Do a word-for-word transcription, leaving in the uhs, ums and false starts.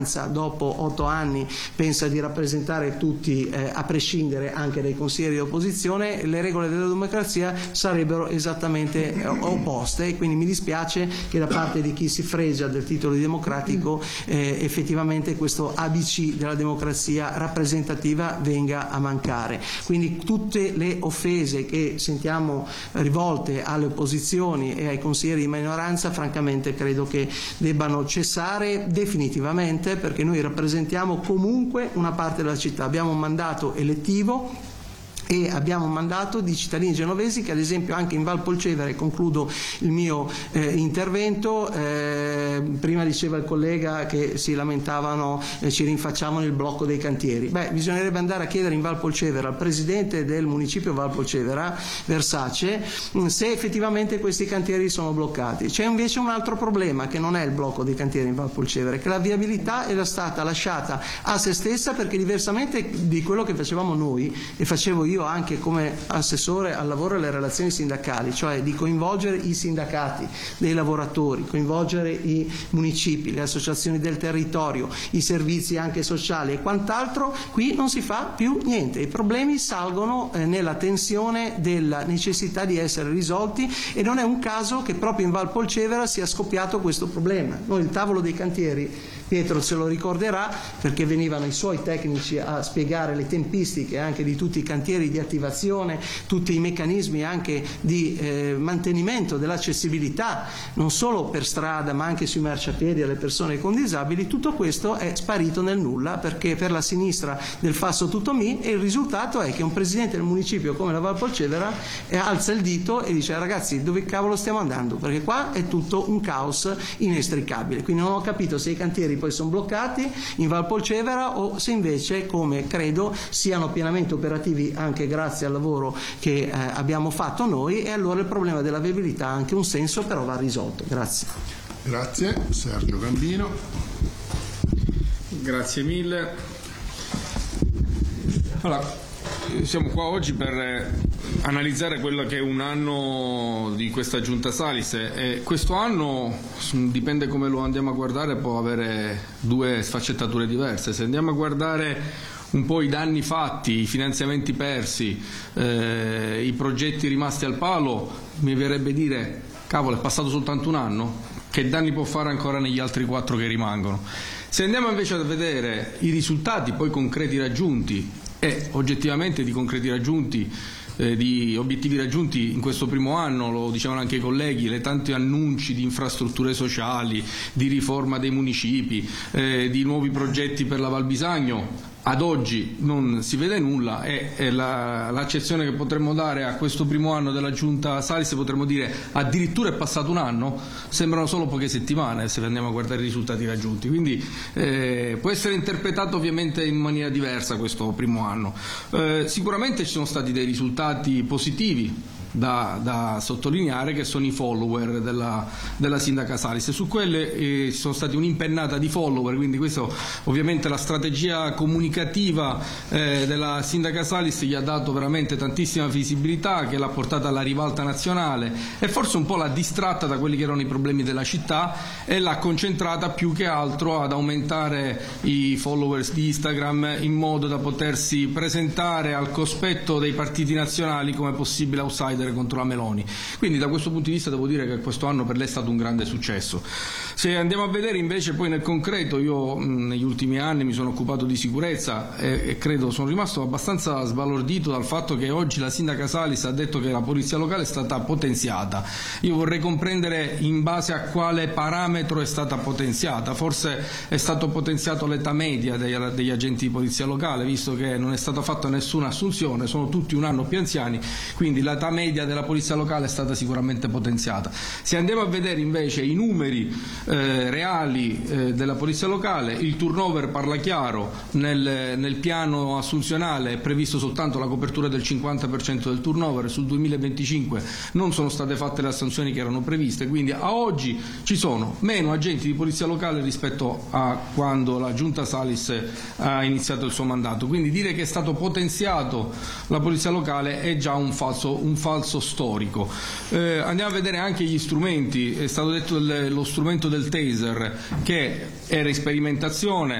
dopo otto anni pensa di rappresentare tutti eh, a prescindere anche dai consiglieri di opposizione, le regole della democrazia sarebbero esattamente eh, opposte, e quindi mi dispiace che da parte di chi si fregia del titolo di democratico eh, effettivamente questo A B C della democrazia rappresentativa venga a mancare. Quindi tutte le offese che sentiamo rivolte alle opposizioni e ai consiglieri di minoranza francamente credo che debbano cessare definitivamente, perché noi rappresentiamo comunque una parte della città, abbiamo un mandato elettivo e abbiamo un mandato di cittadini genovesi che ad esempio anche in Val Polcevera, e concludo il mio eh, intervento, eh, prima diceva il collega che si lamentavano, eh, ci rinfacciavano il blocco dei cantieri. Beh, bisognerebbe andare a chiedere in Val Polcevera al presidente del municipio Val Polcevera, Versace, se effettivamente questi cantieri sono bloccati. C'è invece un altro problema che non è il blocco dei cantieri in Val Polcevera, che la viabilità era stata lasciata a se stessa, perché diversamente di quello che facevamo noi e facevo io anche come assessore al lavoro e alle relazioni sindacali, cioè di coinvolgere i sindacati dei lavoratori, coinvolgere i municipi, le associazioni del territorio, i servizi anche sociali e quant'altro, qui non si fa più niente. I problemi salgono eh, nella tensione della necessità di essere risolti, e non è un caso che proprio in Val Polcevera sia scoppiato questo problema. Noi il tavolo dei cantieri, Pietro se lo ricorderà perché venivano i suoi tecnici a spiegare le tempistiche anche di tutti i cantieri di attivazione, tutti i meccanismi anche di eh, mantenimento dell'accessibilità non solo per strada ma anche sui marciapiedi alle persone con disabili. Tutto questo è sparito nel nulla, perché per la sinistra del Fasso tutto mi, e il risultato è che un presidente del municipio come la Val Polcevera eh, alza il dito e dice: ragazzi, dove cavolo stiamo andando? Perché qua è tutto un caos inestricabile. Quindi non ho capito se i cantieri poi sono bloccati in Val Polcevera o se invece, come credo, siano pienamente operativi anche grazie al lavoro che eh, abbiamo fatto noi, e allora il problema della viabilità ha anche un senso, però va risolto. Grazie. Grazie. Sergio Gambino. Grazie mille. Allora, siamo qua oggi per analizzare quello che è un anno di questa Giunta Salis, e questo anno, dipende come lo andiamo a guardare, può avere due sfaccettature diverse. Se andiamo a guardare un po' i danni fatti, i finanziamenti persi, eh, i progetti rimasti al palo, mi verrebbe dire: cavolo, è passato soltanto un anno? Che danni può fare ancora negli altri quattro che rimangono? Se andiamo invece a vedere i risultati poi concreti raggiunti, e oggettivamente di concreti raggiunti, eh, di obiettivi raggiunti in questo primo anno, lo dicevano anche i colleghi, le tanti annunci di infrastrutture sociali, di riforma dei municipi, eh, di nuovi progetti per la Val Bisagno, ad oggi non si vede nulla, e, e la, l'accezione che potremmo dare a questo primo anno della Giunta Salis, potremmo dire addirittura è passato un anno, sembrano solo poche settimane se andiamo a guardare i risultati raggiunti. Quindi eh, può essere interpretato ovviamente in maniera diversa questo primo anno. Eh, sicuramente ci sono stati dei risultati positivi Da, da sottolineare, che sono i follower della, della sindaca Salis, e su quelle eh, ci sono stati un'impennata di follower, quindi questo ovviamente la strategia comunicativa eh, della sindaca Salis gli ha dato veramente tantissima visibilità, che l'ha portata alla ribalta nazionale e forse un po' l'ha distratta da quelli che erano i problemi della città, e l'ha concentrata più che altro ad aumentare i followers di Instagram, in modo da potersi presentare al cospetto dei partiti nazionali come possibile outsider contro la Meloni. Quindi da questo punto di vista devo dire che questo anno per lei è stato un grande successo. Se andiamo a vedere invece poi nel concreto, io mh, negli ultimi anni mi sono occupato di sicurezza e, e credo sono rimasto abbastanza sbalordito dal fatto che oggi la sindaca Salis ha detto che la polizia locale è stata potenziata. Io vorrei comprendere in base a quale parametro è stata potenziata. Forse è stato potenziato l'età media degli, degli agenti di polizia locale, visto che non è stata fatta nessuna assunzione, sono tutti un anno più anziani, quindi l'età media della polizia locale è stata sicuramente potenziata. Se andiamo a vedere invece i numeri eh, reali eh, della polizia locale, il turnover parla chiaro. Nel, nel piano assunzionale è previsto soltanto la copertura del cinquanta per cento del turnover, sul duemilaventicinque non sono state fatte le assunzioni che erano previste, quindi a oggi ci sono meno agenti di polizia locale rispetto a quando la Giunta Salis ha iniziato il suo mandato. Quindi dire che è stato potenziato la polizia locale è già un falso, un falso falso storico. Eh, andiamo a vedere anche gli strumenti. È stato detto il, lo strumento del taser, che era in sperimentazione,